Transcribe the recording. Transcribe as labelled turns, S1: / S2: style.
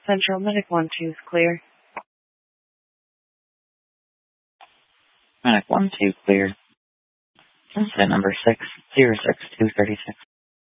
S1: Central Medic 1-2 is clear.
S2: Medic 1-2 clear. Incident number 606236.